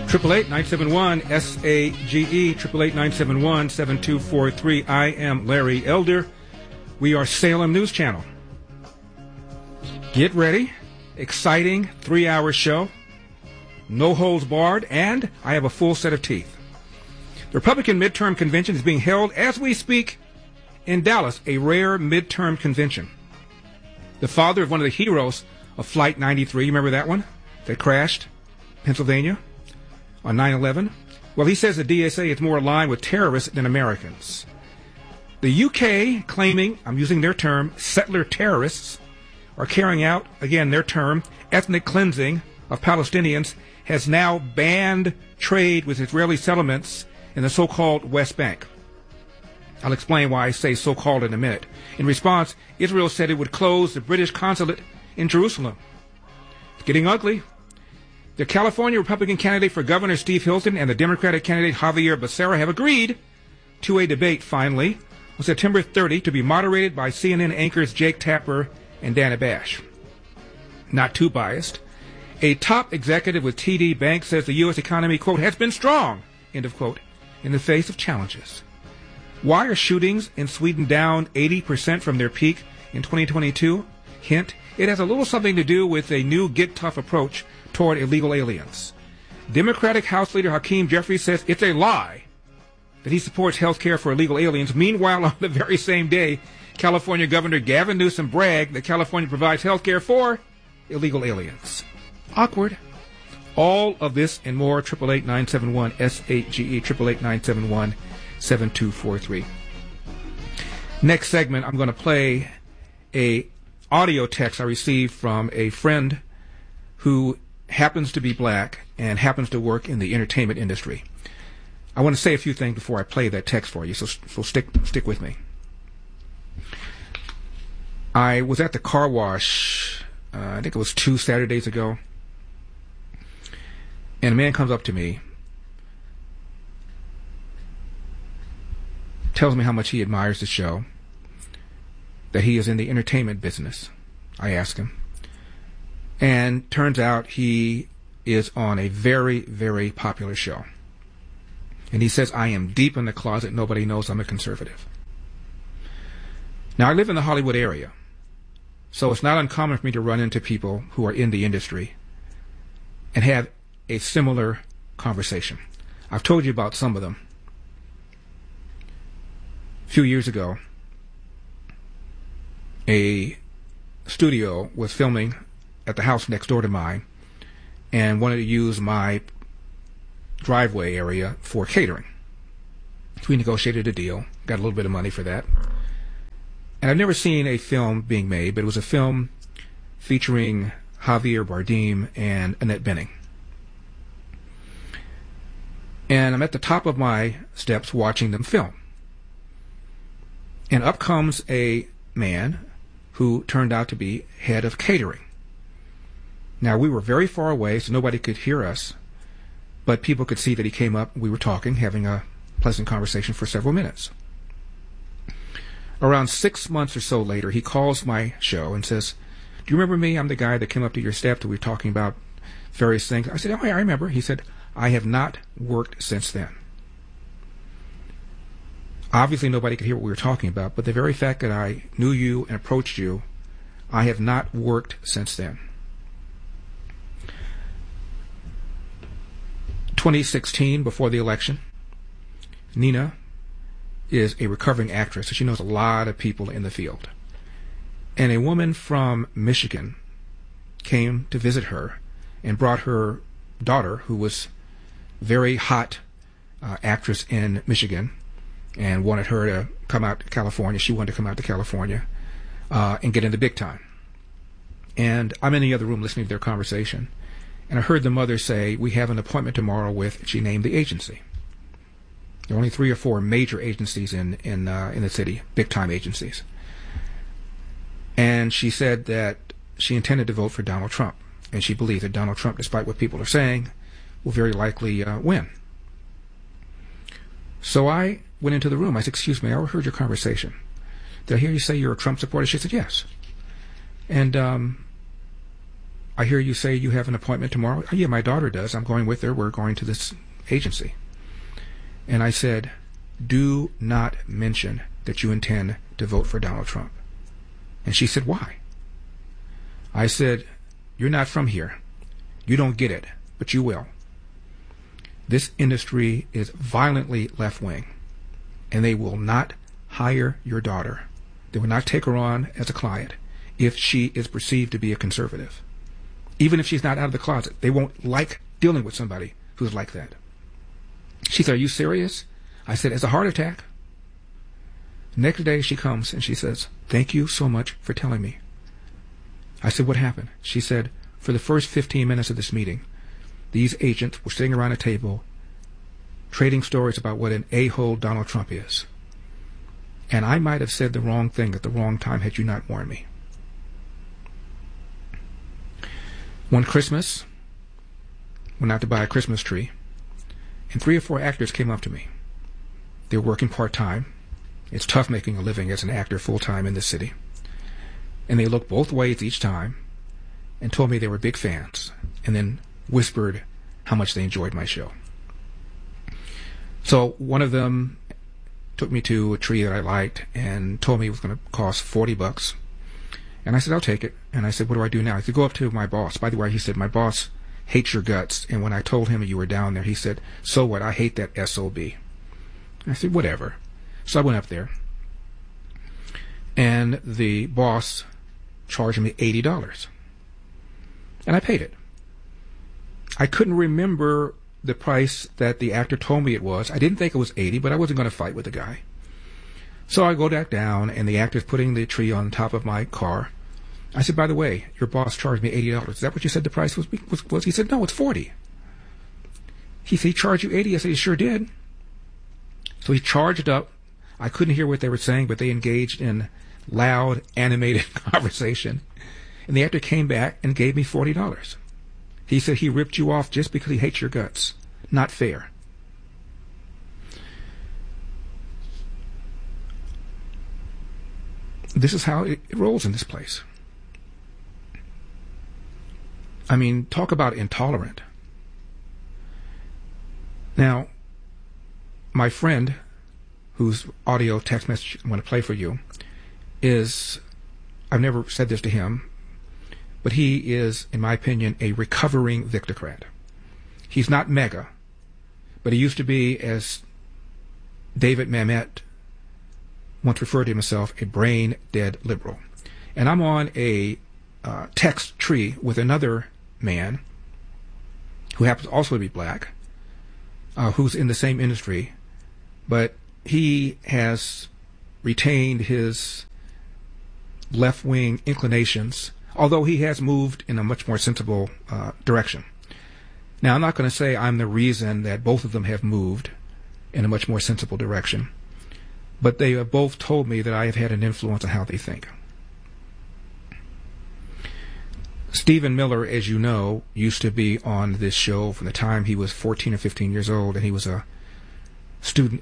888-971-SAGE, 888-971-7243. I am Larry Elder. We are Salem News Channel. Get ready. Exciting 3-hour show. No holds barred, and I have a full set of teeth. The Republican midterm convention is being held as we speak in Dallas, a rare midterm convention. The father of one of the heroes of Flight 93, you remember that one that crashed in Pennsylvania on 9/11? Well, he says the DSA is more aligned with terrorists than Americans. The UK claiming, I'm using their term, settler terrorists are carrying out, again their term, ethnic cleansing of Palestinians, has now banned trade with Israeli settlements in the so-called West Bank. I'll explain why I say so-called in a minute. In response, Israel said it would close the British consulate in Jerusalem. It's getting ugly. The California Republican candidate for governor, Steve Hilton, and the Democratic candidate, Javier Becerra, have agreed to a debate, finally, on September 30, to be moderated by CNN anchors Jake Tapper and Dana Bash. Not too biased. A top executive with TD Bank says the U.S. economy, quote, has been strong, end of quote, in the face of challenges. Why are shootings in Sweden down 80% from their peak in 2022? Hint, it has a little something to do with a new get tough approach toward illegal aliens. Democratic House Leader Hakeem Jeffries says it's a lie that he supports health care for illegal aliens. Meanwhile, on the very same day, California Governor Gavin Newsom bragged that California provides health care for illegal aliens. Awkward. All of this and more, 888-971-SAGE, 888-971-7243. Next segment, I'm going to play a audio text I received from a friend who happens to be black and happens to work in the entertainment industry. I want to say a few things before I play that text for you, so stick with me. I was at the car wash, I think it was 2 Saturdays ago, and a man comes up to me, tells me how much he admires the show, that he is in the entertainment business. I ask him. And turns out he is on a very, very popular show. And he says, I am deep in the closet. Nobody knows I'm a conservative. Now, I live in the Hollywood area, so it's not uncommon for me to run into people who are in the industry and have a similar conversation. I've told you about some of them. A few years ago, a studio was filming at the house next door to mine and wanted to use my driveway area for catering. So we negotiated a deal, got a little bit of money for that. And I've never seen a film being made, but it was a film featuring Javier Bardem and Annette Bening. And I'm at the top of my steps watching them film. And up comes a man who turned out to be head of catering. Now, we were very far away, so nobody could hear us, but people could see that he came up, we were talking, having a pleasant conversation for several minutes. Around 6 months or so later, he calls my show and says, do you remember me? I'm the guy that came up to your staff that we were talking about various things. I said, oh, yeah, I remember. He said, I have not worked since then. Obviously, nobody could hear what we were talking about, but the very fact that I knew you and approached you, I have not worked since then. 2016, before the election, Nina is a recovering actress, so she knows a lot of people in the field. And a woman from Michigan came to visit her and brought her daughter, who was a very hot actress in Michigan, and wanted her to come out to California. She wanted to come out to California and get into big time. And I'm in the other room listening to their conversation. And I heard the mother say, we have an appointment tomorrow with, she named the agency. There are only 3 or 4 major agencies in the city, big-time agencies. And she said that she intended to vote for Donald Trump. And she believed that Donald Trump, despite what people are saying, will very likely win. So I went into the room. I said, excuse me, I overheard your conversation. Did I hear you say you're a Trump supporter? She said, yes. And I hear you say you have an appointment tomorrow. Oh, yeah, my daughter does. I'm going with her. We're going to this agency. And I said, do not mention that you intend to vote for Donald Trump. And she said, why? I said, you're not from here. You don't get it, but you will. This industry is violently left-wing, and they will not hire your daughter. They will not take her on as a client if she is perceived to be a conservative. Even if she's not out of the closet, they won't like dealing with somebody who's like that. She said, are you serious? I said, it's a heart attack. Next day she comes and she says, thank you so much for telling me. I said, what happened? She said, for the first 15 minutes of this meeting, these agents were sitting around a table trading stories about what an a-hole Donald Trump is. And I might have said the wrong thing at the wrong time had you not warned me. One Christmas, went out to buy a Christmas tree, and 3 or 4 actors came up to me. They were working part-time. It's tough making a living as an actor full-time in this city. And they looked both ways each time and told me they were big fans, and then whispered how much they enjoyed my show. So one of them took me to a tree that I liked and told me it was going to cost $40. And I said, I'll take it. And I said, what do I do now? I said, go up to my boss. By the way, he said, my boss hates your guts. And when I told him you were down there, he said, so what? I hate that SOB. I said, whatever. So I went up there. And the boss charged me $80. And I paid it. I couldn't remember the price that the actor told me it was. I didn't think it was $80, but I wasn't going to fight with the guy. So I go back down, and the actor's putting the tree on top of my car. I said, by the way, your boss charged me $80. Is that what you said the price was? He said, no, it's $40. He said, he charged you $80. I said, he sure did. So he charged up. I couldn't hear what they were saying, but they engaged in loud, animated conversation. And the actor came back and gave me $40. He said he ripped you off just because he hates your guts. Not fair. This is how it rolls in this place. I mean, talk about intolerant. Now, my friend, whose audio text message I'm going to play for you, is, I've never said this to him, but he is, in my opinion, a recovering Victocrat. He's not mega, but he used to be, as David Mamet once referred to himself, a brain-dead liberal. And I'm on a text tree with another man who happens also to be black, who's in the same industry, but he has retained his left-wing inclinations, although he has moved in a much more sensible direction. Now, I'm not going to say I'm the reason that both of them have moved in a much more sensible direction, but they have both told me that I have had an influence on how they think. Stephen Miller, as you know, used to be on this show from the time he was 14 or 15 years old, and he was a student